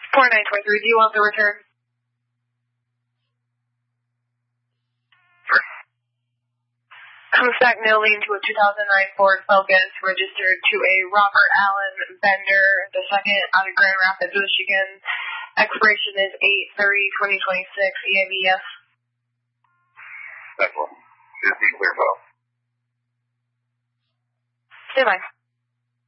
4923, do you want the return? Comes back mailing to a 2009 Ford Focus, registered to a Robert Allen Bender II out of Grand Rapids, Michigan. Expiration is 8/30/2026, EAVS. That's one. Just be clear, Bo. Stand by.